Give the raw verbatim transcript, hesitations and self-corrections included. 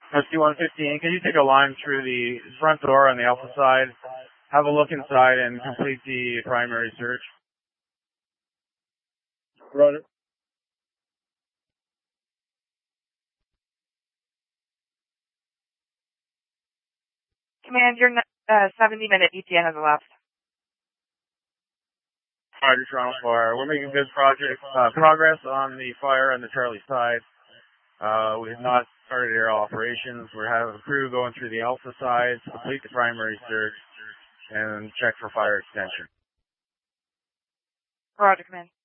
S D one fifteen, can you take a line through the front door on the Alpha side, have a look inside, and complete the primary search? Roger. Command, your uh, seventy minute E T N has elapsed. Roger, Toronto Fire. We're making good project uh, progress on the fire on the Charlie side. Uh, we have not started aerial operations. We have a crew going through the Alpha side, complete the primary search, and check for fire extension. Roger, Command.